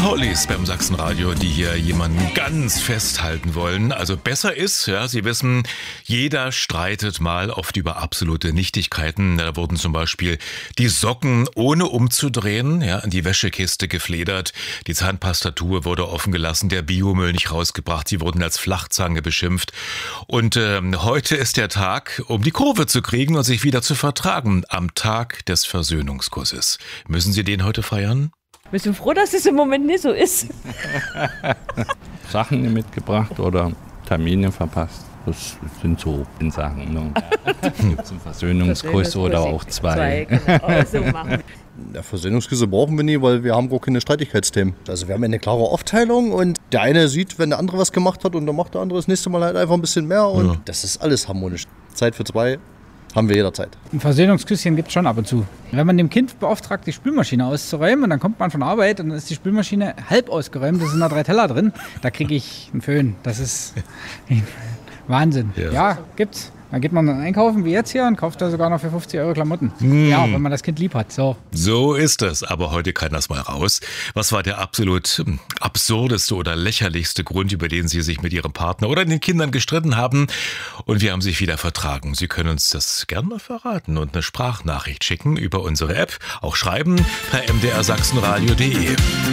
Unholys beim Sachsenradio, die hier jemanden ganz festhalten wollen. Also besser ist, ja, Sie wissen, jeder streitet mal oft über absolute Nichtigkeiten. Da wurden zum Beispiel die Socken ohne umzudrehen, ja, in die Wäschekiste gefledert. Die Zahnpastatube wurde offen gelassen, der Biomüll nicht rausgebracht. Sie wurden als Flachzange beschimpft. Und heute ist der Tag, um die Kurve zu kriegen und sich wieder zu vertragen. Am Tag des Versöhnungskusses. Müssen Sie den heute feiern? Wir sind froh, dass es im Moment nicht so ist. Sachen mitgebracht oder Termine verpasst. Das sind so Sachen. Ne? Gibt es einen Versöhnungskuss oder auch zwei. Genau, so machen. Ja, Versöhnungsküsse brauchen wir nie, weil wir haben gar keine Streitigkeitsthemen. Also wir haben eine klare Aufteilung und der eine sieht, wenn der andere was gemacht hat und dann macht der andere das nächste Mal halt einfach ein bisschen mehr und das ist alles harmonisch. Zeit für zwei haben wir jederzeit. Ein Versöhnungsküsschen gibt es schon ab und zu. Wenn man dem Kind beauftragt, die Spülmaschine auszuräumen und dann kommt man von Arbeit und dann ist die Spülmaschine halb ausgeräumt, da sind da 3 Teller drin, da kriege ich einen Föhn. Das ist Wahnsinn. Ja, gibt's. Dann geht man dann einkaufen wie jetzt hier und kauft da sogar noch für 50 € Klamotten. Ja, wenn man das Kind lieb hat. So ist es, aber heute kann das mal raus. Was war der absolut absurdeste oder lächerlichste Grund, über den Sie sich mit Ihrem Partner oder den Kindern gestritten haben? Und wir haben sich wieder vertragen. Sie können uns das gern mal verraten und eine Sprachnachricht schicken über unsere App. Auch schreiben per mdrsachsenradio.de.